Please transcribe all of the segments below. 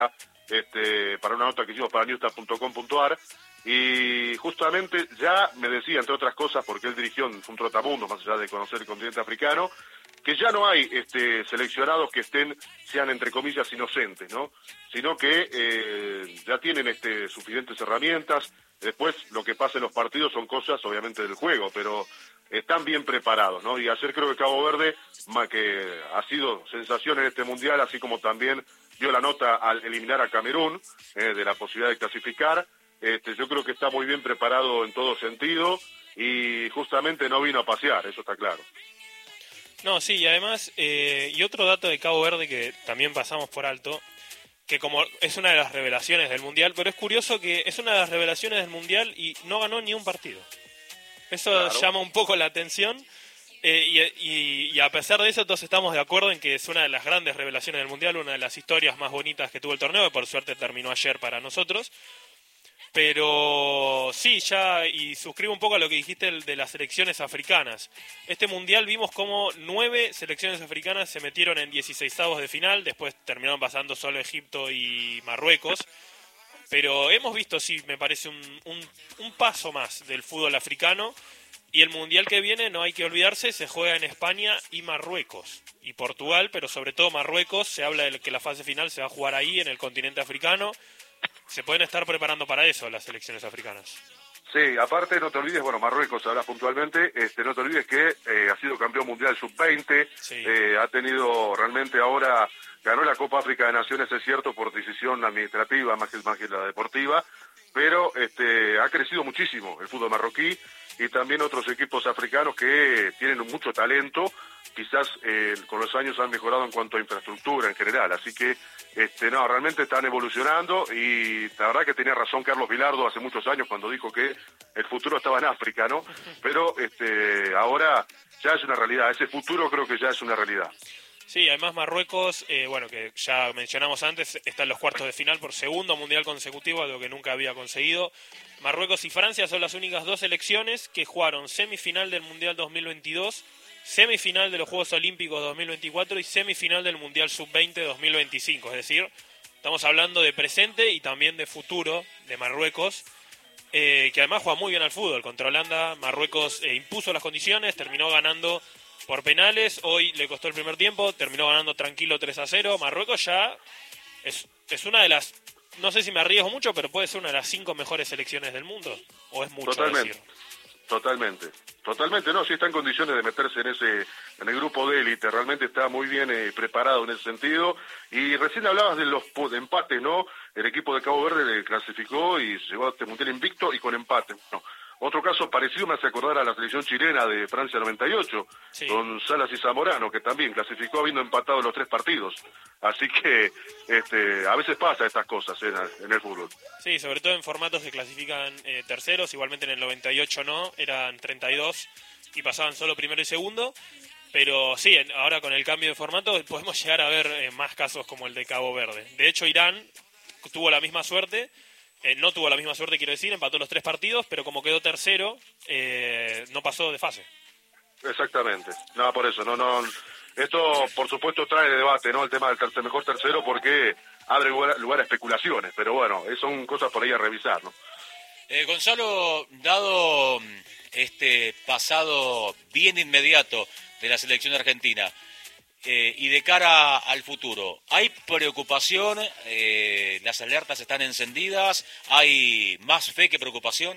para una nota que hicimos para newstar.com.ar, y justamente ya me decía, entre otras cosas, porque él dirigió en un trotamundo, más allá de conocer el continente africano, que ya no hay seleccionados que sean entre comillas inocentes, ¿no? Sino que ya tienen suficientes herramientas. Después lo que pasa en los partidos son cosas obviamente del juego, pero están bien preparados, ¿no? Y ayer creo que Cabo Verde, que ha sido sensación en este mundial, así como también dio la nota al eliminar a Camerún de la posibilidad de clasificar. Yo creo que está muy bien preparado en todo sentido y justamente no vino a pasear, eso está claro. No, sí, y además, y otro dato de Cabo Verde que también pasamos por alto, que como es una de las revelaciones del Mundial, pero es curioso que es una de las revelaciones del Mundial y no ganó ni un partido. Eso claro. Llama un poco la atención, y a pesar de eso todos estamos de acuerdo en que es una de las grandes revelaciones del Mundial, una de las historias más bonitas que tuvo el torneo, que por suerte terminó ayer para nosotros. Pero sí, y suscribo un poco a lo que dijiste de las selecciones africanas. Este mundial vimos como 9 selecciones africanas se metieron en 16avos de final, después terminaron pasando solo Egipto y Marruecos. Pero hemos visto, sí, me parece un paso más del fútbol africano. Y el mundial que viene, no hay que olvidarse, se juega en España y Marruecos. Y Portugal, pero sobre todo Marruecos, se habla de que la fase final se va a jugar ahí, en el continente africano. Se pueden estar preparando para eso las selecciones africanas. Sí, aparte no te olvides, Marruecos hablas puntualmente, no te olvides que ha sido campeón mundial sub-20, sí. Ha tenido realmente ahora, ganó la Copa África de Naciones, es cierto, por decisión administrativa más que la deportiva, pero ha crecido muchísimo el fútbol marroquí y también otros equipos africanos que tienen mucho talento, quizás con los años han mejorado en cuanto a infraestructura en general, así que no, realmente están evolucionando y la verdad que tenía razón Carlos Vilardo hace muchos años cuando dijo que el futuro estaba en África, ¿no? Pero ahora ya es una realidad, ese futuro creo que ya es una realidad. Sí, además Marruecos, que ya mencionamos antes, está en los cuartos de final por segundo mundial consecutivo, algo que nunca había conseguido. Marruecos y Francia son las únicas dos selecciones que jugaron semifinal del Mundial 2022, semifinal de los Juegos Olímpicos 2024 y semifinal del Mundial Sub-20 2025. Es decir, estamos hablando de presente y también de futuro de Marruecos, que además juega muy bien al fútbol. Contra Holanda, Marruecos impuso las condiciones, terminó ganando por penales, hoy le costó el primer tiempo, terminó ganando tranquilo 3-0. Marruecos ya es una de las, no sé si me arriesgo mucho, pero puede ser una de las 5 mejores selecciones del mundo, o es mucho Totalmente. decir. Totalmente, no, sí está en condiciones de meterse en el grupo de élite, realmente está muy bien preparado en ese sentido, y recién hablabas de los empates, ¿no? El equipo de Cabo Verde clasificó y llegó a este mundial invicto y con empate. No. Otro caso parecido me hace acordar a la selección chilena de Francia 98, sí, con Salas y Zamorano, que también clasificó habiendo empatado los 3 partidos. Así que a veces pasa estas cosas en el fútbol. Sí, sobre todo en formatos que clasifican terceros, igualmente en el 98 no, eran 32 y pasaban solo primero y segundo. Pero sí, ahora con el cambio de formato podemos llegar a ver más casos como el de Cabo Verde. De hecho, Irán tuvo la misma suerte. No tuvo la misma suerte, quiero decir, empató los 3 partidos, pero como quedó tercero, no pasó de fase. Exactamente. No, por eso, no. Esto, por supuesto, trae debate, ¿no? El tema del mejor tercero, porque abre lugar a especulaciones, pero bueno, son cosas por ahí a revisar, ¿no? Gonzalo, dado este pasado bien inmediato de la selección argentina, y de cara al futuro, ¿hay preocupación? ¿Las alertas están encendidas? ¿Hay más fe que preocupación?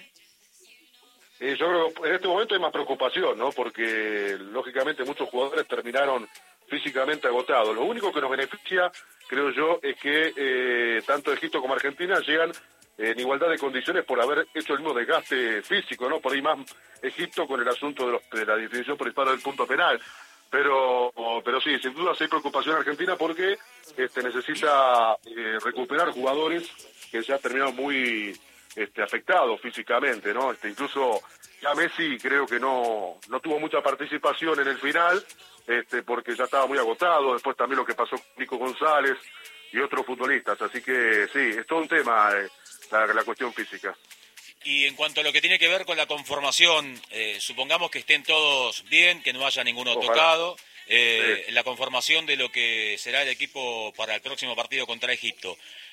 Yo creo que en este momento hay más preocupación, ¿no? Porque lógicamente muchos jugadores terminaron físicamente agotados. Lo único que nos beneficia, creo yo, es que tanto Egipto como Argentina llegan en igualdad de condiciones por haber hecho el mismo desgaste físico, ¿no? Por ahí más Egipto con el asunto de la definición por disparo del punto penal. Pero sí, sin duda hay preocupación en Argentina porque necesita recuperar jugadores que ya terminaron muy afectados físicamente, ¿no? Incluso ya Messi creo que no tuvo mucha participación en el final, porque ya estaba muy agotado. Después también lo que pasó con Nico González y otros futbolistas. Así que sí, es todo un tema la cuestión física. Y en cuanto a lo que tiene que ver con la conformación, supongamos que estén todos bien, que no haya ninguno tocado, Sí. La conformación de lo que será el equipo para el próximo partido contra Egipto.